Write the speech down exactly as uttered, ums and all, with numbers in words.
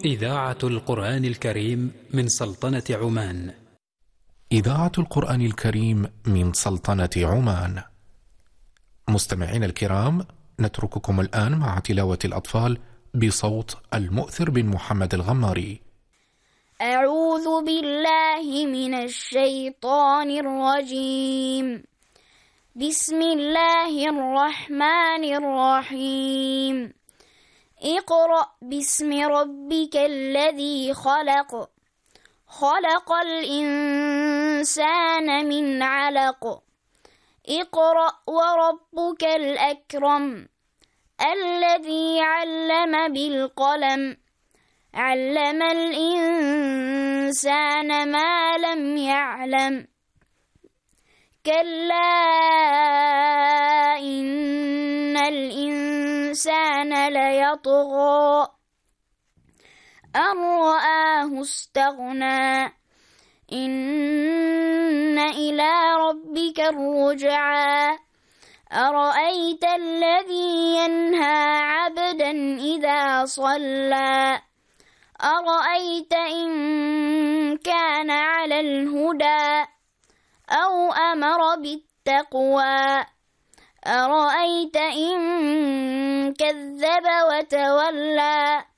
إذاعة القرآن الكريم من سلطنة عمان. إذاعة القرآن الكريم من سلطنة عمان. مستمعين الكرام، نترككم الآن مع تلاوة الأطفال بصوت المؤثر بن محمد الغماري. أعوذ بالله من الشيطان الرجيم. بسم الله الرحمن الرحيم. اقرأ باسم ربك الذي خلق خلق الإنسان من علق اقرأ وربك الأكرم الذي علم بالقلم علم الإنسان ما لم يعلم كلا إن الإنسان ليطغى أن رآه استغنى إن إلى ربك الرجعى أرأيت الذي ينهى عبدا إذا صلى أرأيت إن كان على الهدى أو أمر بالتقوى أرأيت إن كذب وتولى